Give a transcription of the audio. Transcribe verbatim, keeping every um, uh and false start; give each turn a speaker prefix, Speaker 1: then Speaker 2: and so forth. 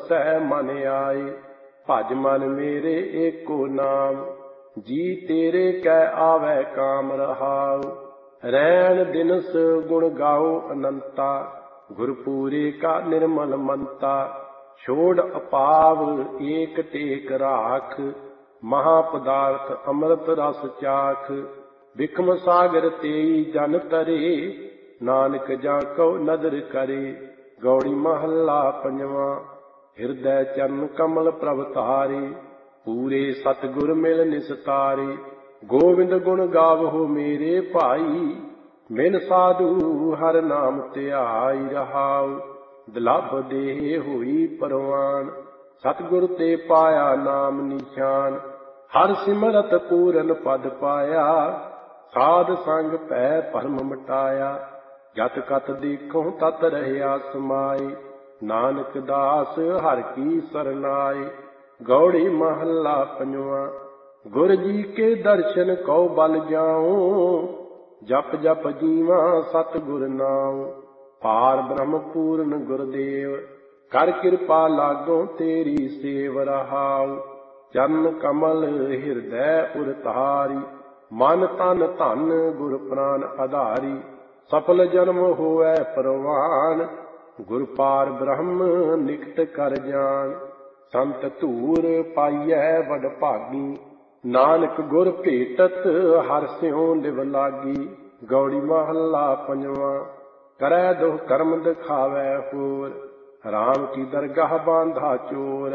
Speaker 1: बसै मन आए। भज मन मेरे एको नाम, जी तेरे कै आवे काम रहाउ। रैन दिनस गुण गाओ अनंता, गुरपूरे का निर्मल मनता। छोड़ अपाव एक टेक राख, महापदार्थ अमृत रस चाख। बिखम सागर तेई जन तरे, नानक जा को नदर करे। गौड़ी महला पंजवा। हिरदै चरण कमल प्रभ तारे, पूरे सतगुर मिल निस्तारे। गोविंद गुण गावहु मेरे भाई, मिन साधु हर नाम ध्याई रहाउ। दुलभ देह होई परवान, सतगुर ते पाया नाम निशान। हर सिमरत पूरन पद पाया, साध संग पै भरम मिटाया। जत कत देखो तत रहया समाए, नानक दास हर की सरनाए। गौड़ी महला पंजवा। गुर जी के दर्शन कौ बल जाऊं, जप जप जीवा सतगुर नाम। पार ब्रह्म पूर्ण गुरदेव, कर कृपा लागो तेरी सेव रहाउ। चरण कमल हिरदै उर तारी, मन तन धन गुर प्राण आधारी। सफल जन्म होवै परवान, गुर पार ब्रह्म निकट कर जान। संत धूर पाइयै वड भागी, नानक गुर भेटत हर स्यों लिव लागी। गौड़ी महला पंजवा। करै दुख कर्म दिखावै होर, राम की दरगाह बांधा चोर।